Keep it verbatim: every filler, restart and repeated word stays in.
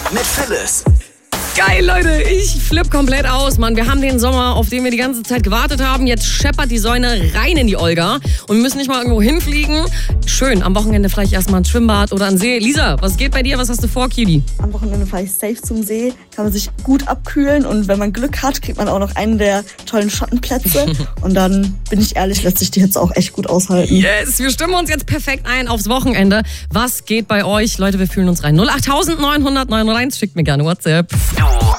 mit Phyllis. Geil, Leute, ich flipp komplett aus, Mann. Wir haben den Sommer, auf den wir die ganze Zeit gewartet haben. Jetzt scheppert die Säune rein in die Olga. Und wir müssen nicht mal irgendwo hinfliegen. Schön, am Wochenende vielleicht erstmal ein Schwimmbad oder ein See. Lisa, was geht bei dir? Was hast du vor, Cutie? Am Wochenende fahre ich safe zum See. Kann man sich gut abkühlen. Und wenn man Glück hat, kriegt man auch noch einen der tollen Schottenplätze. Und dann, bin ich ehrlich, lässt sich die Hitze auch echt gut aushalten. Yes, wir stimmen uns jetzt perfekt ein aufs Wochenende. Was geht bei euch? Leute, wir fühlen uns rein. null acht neun null null neun null eins, schickt mir gerne WhatsApp. Du